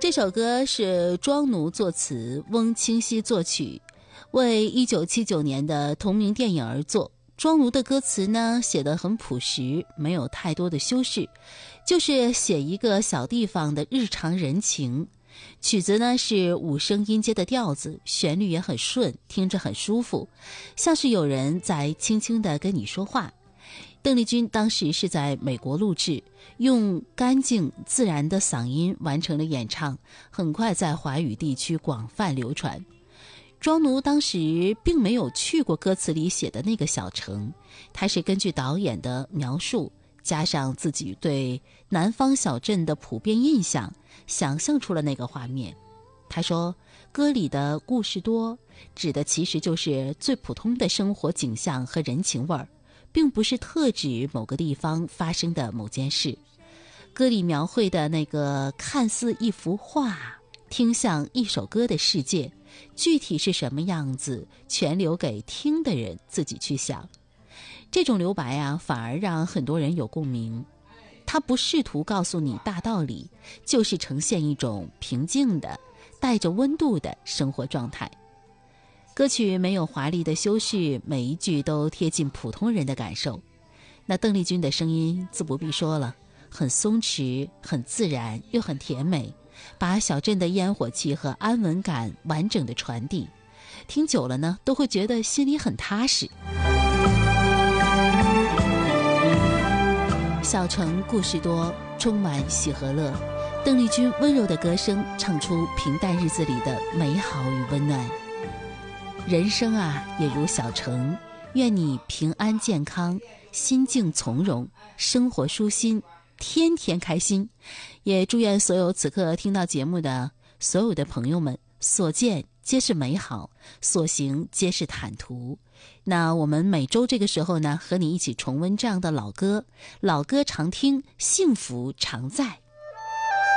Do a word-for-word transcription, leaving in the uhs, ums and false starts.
这首歌是庄奴作词，翁清溪作曲，为一九七九年的同名电影而作。庄奴的歌词呢，写得很朴实，没有太多的修饰，就是写一个小地方的日常人情。曲子呢是五声音阶的调子，旋律也很顺，听着很舒服，像是有人在轻轻地跟你说话。邓丽君当时是在美国录制，用干净自然的嗓音完成了演唱，很快在华语地区广泛流传。庄奴当时并没有去过歌词里写的那个小城，他是根据导演的描述，加上自己对南方小镇的普遍印象，想象出了那个画面。他说，歌里的故事多，指的其实就是最普通的生活景象和人情味儿，并不是特指某个地方发生的某件事。歌里描绘的那个看似一幅画，听像一首歌的世界，具体是什么样子，全留给听的人自己去想。这种留白啊，反而让很多人有共鸣。他不试图告诉你大道理，就是呈现一种平静的、带着温度的生活状态。歌曲没有华丽的修饰，每一句都贴近普通人的感受。那邓丽君的声音自不必说了，很松弛，很自然，又很甜美，把小镇的烟火气和安稳感完整的传递，听久了呢，都会觉得心里很踏实。小城故事多，充满喜和乐，邓丽君温柔的歌声唱出平淡日子里的美好与温暖。人生啊，也如小城，愿你平安健康，心境从容，生活舒心，天天开心。也祝愿所有此刻听到节目的所有的朋友们，所见皆是美好，所行皆是坦途。那我们每周这个时候呢，和你一起重温这样的老歌，老歌常听，幸福常在。